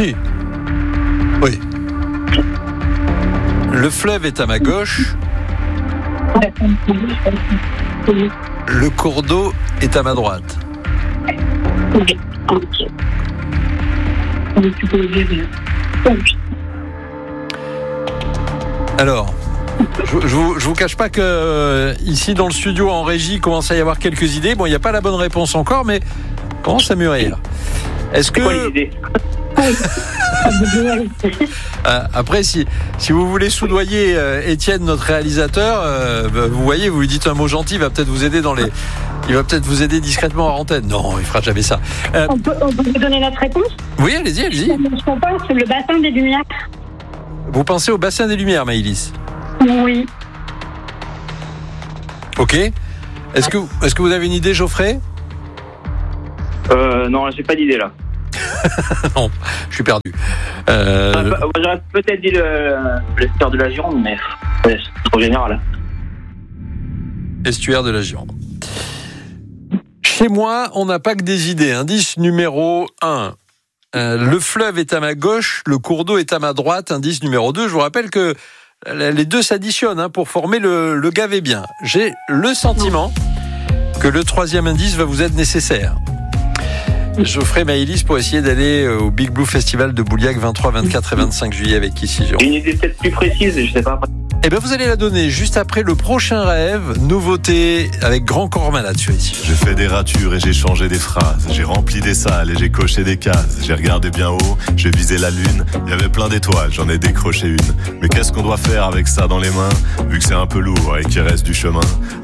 Si. Oui. Le fleuve est à ma gauche. Le cours d'eau est à ma droite. Oui. Ok. Alors, je vous cache pas que ici dans le studio en régie, il commence à y avoir quelques idées. Bon, il n'y a pas la bonne réponse encore, mais commence à mûrir. Est-ce C'est quoi que l'idée? après, si vous voulez soudoyer Étienne, notre réalisateur, vous voyez, vous lui dites un mot gentil, il va peut-être vous aider il va peut-être vous aider discrètement à antenne. Non, il fera jamais ça. On peut vous donner notre réponse? Oui, allez-y. Je pense le bassin des Lumières. Vous pensez au bassin des Lumières, Maëlys? Oui. Ok. Est-ce que vous avez une idée, Geoffrey? Non, j'ai pas d'idée là. Non, je suis perdu. J'aurais peut-être dit l'estuaire de la Gironde, mais c'est trop général. Estuaire de la Gironde. Chez moi, on n'a pas que des idées. Indice numéro 1. Le fleuve est à ma gauche, le cours d'eau est à ma droite. Indice numéro 2. Je vous rappelle que les deux s'additionnent pour former le gavé bien. J'ai le sentiment que le troisième indice va vous être nécessaire. Geoffrey, Maëlys, pour essayer d'aller au Big Blue Festival de Bouliac 23, 24 et 25 juillet avec Kissy Jérôme. J'ai une idée peut-être plus précise, je sais pas. Eh bien, vous allez la donner juste après le prochain rêve, nouveauté avec Grand Corps Malade sur ici. J'ai fait des ratures et j'ai changé des phrases. J'ai rempli des salles et j'ai coché des cases. J'ai regardé bien haut, j'ai visé la lune. Il y avait plein d'étoiles, j'en ai décroché une. Mais qu'est-ce qu'on doit faire avec ça dans les mains, vu que c'est un peu lourd et qu'il reste du chemin?